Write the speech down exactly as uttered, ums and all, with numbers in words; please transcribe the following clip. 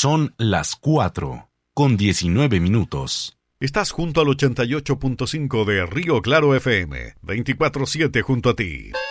Son las cuatro, con diecinueve minutos. Estás junto al ochenta y ocho punto cinco de Río Claro F M, veinticuatro siete junto a ti.